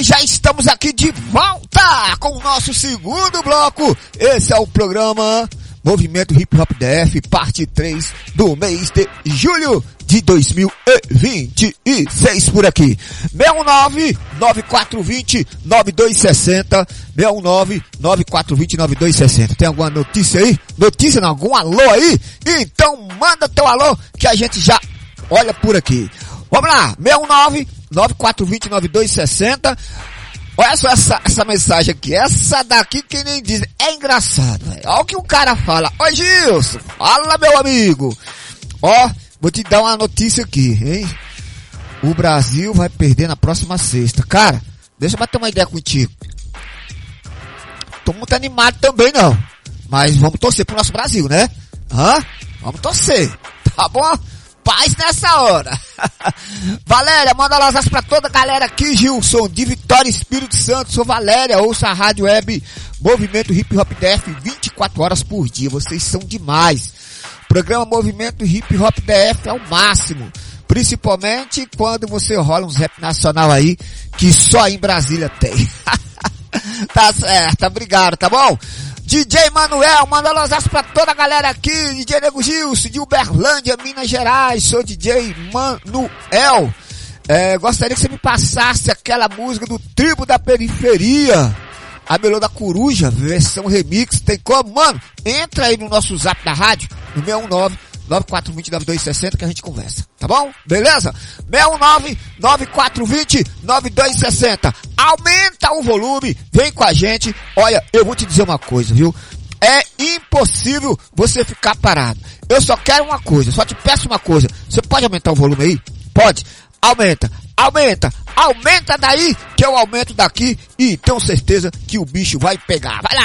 Já estamos aqui de volta com o nosso segundo bloco. Esse é o programa Movimento Hip Hop DF, parte 3 do mês de julho de 2026 por aqui. 619-9420-9260, 619-9420-9260. Tem alguma notícia aí? Notícia não? Algum alô aí? Então manda teu alô que a gente já olha por aqui. Vamos lá, 619-9420-9260. Olha só essa mensagem aqui. Essa daqui que nem diz. É engraçado, velho. Olha o que o cara fala. Ô Gilson, fala meu amigo. Ó, vou te dar uma notícia aqui, hein? O Brasil vai perder na próxima sexta. Cara, deixa eu bater uma ideia contigo. Tô muito animado também não. Mas vamos torcer pro nosso Brasil, né? Vamos torcer. Tá bom? Paz nessa hora. Valéria, manda abraços pra toda a galera aqui, Gilson, de Vitória, Espírito Santo. Sou Valéria, ouça a rádio web Movimento Hip Hop DF 24 horas por dia. Vocês são demais. O programa Movimento Hip Hop DF é o máximo. Principalmente quando você rola uns rap nacional aí, que só em Brasília tem. Tá certo, obrigado, tá bom? DJ Manuel, manda abraço pra toda a galera aqui, DJ Nego Gilson, de Uberlândia, Minas Gerais, sou DJ Manuel. Gostaria que você me passasse aquela música do Tribo da Periferia, a Melô da Coruja, versão remix, tem como? Mano, entra aí no nosso zap da rádio, no 619-9420-9260 que a gente conversa, tá bom? Beleza? 619-9420-9260. Aumenta o volume, vem com a gente. Olha, eu vou te dizer uma coisa, viu? É impossível você ficar parado. Eu só quero uma coisa, só te peço uma coisa. Você pode aumentar o volume aí? Pode. Aumenta, aumenta, aumenta daí que eu aumento daqui e tenho certeza que o bicho vai pegar. Vai lá!